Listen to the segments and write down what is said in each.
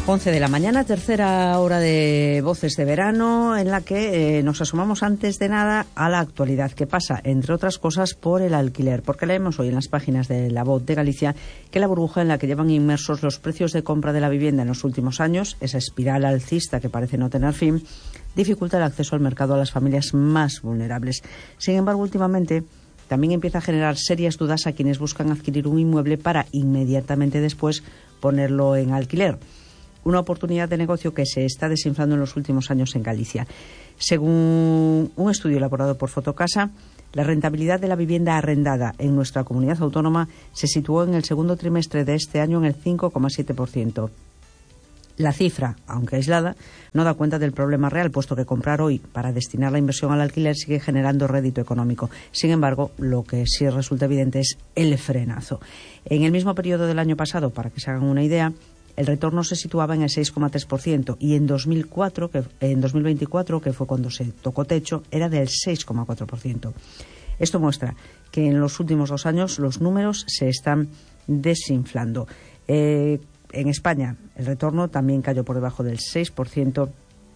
11 de la mañana, tercera hora de Voces de Verano, en la que nos asomamos antes de nada a la actualidad, que pasa, entre otras cosas, por el alquiler, porque leemos hoy en las páginas de La Voz de Galicia que la burbuja en la que llevan inmersos los precios de compra de la vivienda en los últimos años, esa espiral alcista que parece no tener fin, dificulta el acceso al mercado a las familias más vulnerables. Sin embargo, últimamente también empieza a generar serias dudas a quienes buscan adquirir un inmueble para inmediatamente después ponerlo en alquiler. Una oportunidad de negocio que se está desinflando en los últimos años en Galicia. Según un estudio elaborado por Fotocasa, la rentabilidad de la vivienda arrendada en nuestra comunidad autónoma se situó en el segundo trimestre de este año en el 5,7%. La cifra, aunque aislada, no da cuenta del problema real, puesto que comprar hoy para destinar la inversión al alquiler sigue generando rédito económico. Sin embargo, lo que sí resulta evidente es el frenazo. En el mismo periodo del año pasado, para que se hagan una idea, el retorno se situaba en el 6,3% y en 2024, que fue cuando se tocó techo, era del 6,4%. Esto muestra que en los últimos 2 años los números se están desinflando. En España el retorno también cayó por debajo del 6%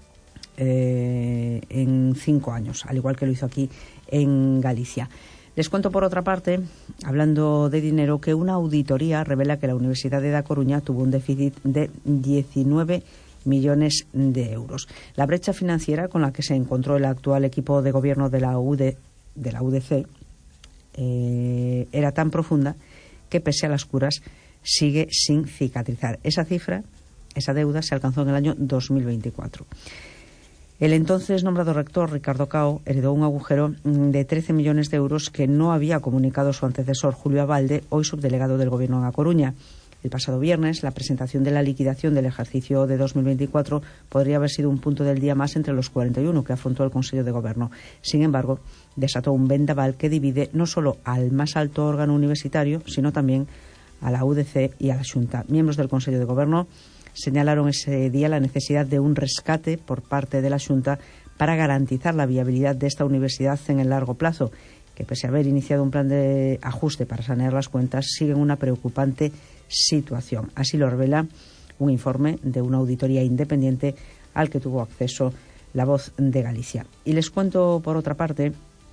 en 5 años, al igual que lo hizo aquí en Galicia. Les cuento, por otra parte, hablando de dinero, que una auditoría revela que la Universidad de Da Coruña tuvo un déficit de 19 millones de euros. La brecha financiera con la que se encontró el actual equipo de gobierno de la UDC era tan profunda que, pese a las curas, sigue sin cicatrizar. Esa cifra, esa deuda, se alcanzó en el año 2024. El entonces nombrado rector, Ricardo Cao, heredó un agujero de 13 millones de euros que no había comunicado su antecesor, Julio Abalde, hoy subdelegado del Gobierno en A Coruña. El pasado viernes, la presentación de la liquidación del ejercicio de 2024 podría haber sido un punto del día más entre los 41 que afrontó el Consejo de Gobierno. Sin embargo, desató un vendaval que divide no solo al más alto órgano universitario, sino también a la UDC y a la Xunta. Miembros del Consejo de Gobierno señalaron ese día la necesidad de un rescate por parte de la Xunta para garantizar la viabilidad de esta universidad en el largo plazo, que pese a haber iniciado un plan de ajuste para sanear las cuentas, sigue en una preocupante situación. Así lo revela un informe de una auditoría independiente al que tuvo acceso La Voz de Galicia. Y les cuento, por otra parte,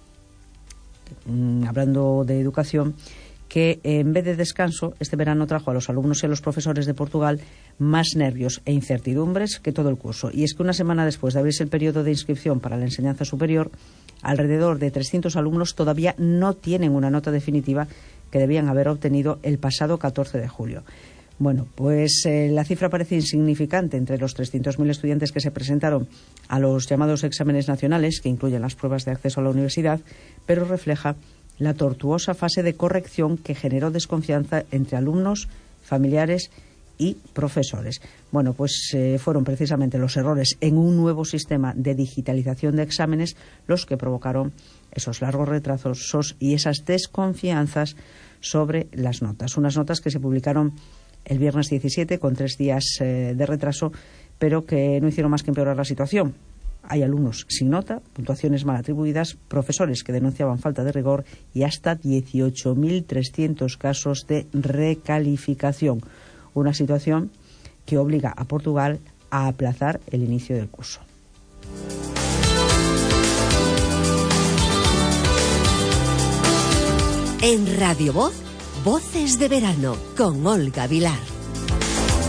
hablando de educación, que en vez de descanso, este verano trajo a los alumnos y a los profesores de Portugal más nervios e incertidumbres que todo el curso. Y es que una semana después de abrirse el periodo de inscripción para la enseñanza superior, alrededor de 300 alumnos todavía no tienen una nota definitiva que debían haber obtenido el pasado 14 de julio. Bueno, pues la cifra parece insignificante entre los 300.000 estudiantes que se presentaron a los llamados exámenes nacionales, que incluyen las pruebas de acceso a la universidad, pero refleja la tortuosa fase de corrección que generó desconfianza entre alumnos, familiares y profesores. Bueno, pues fueron precisamente los errores en un nuevo sistema de digitalización de exámenes los que provocaron esos largos retrasos y esas desconfianzas sobre las notas. Unas notas que se publicaron el viernes 17 con 3 días de retraso, pero que no hicieron más que empeorar la situación. Hay alumnos sin nota, puntuaciones mal atribuidas, profesores que denunciaban falta de rigor y hasta 18.300 casos de recalificación. Una situación que obliga a Portugal a aplazar el inicio del curso. En Radio Voz, Voces de Verano, con Olga Vilar.